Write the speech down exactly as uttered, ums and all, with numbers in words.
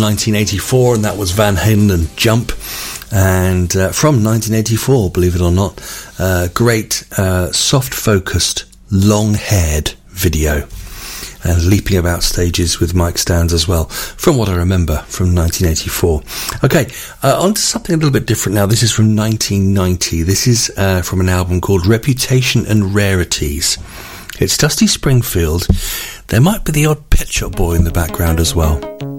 nineteen eighty-four, and that was Van Halen and Jump. And uh, from nineteen eighty-four, believe it or not, uh, great uh, soft-focused, long-haired video. And leaping about stages with mic stands as well, from what I remember from nineteen eighty-four. Okay, uh, on to something a little bit different now. This is from nineteen ninety. This is uh, from an album called Reputation and Rarities. It's Dusty Springfield. There might be the odd Pet Shop Boy in the background as well.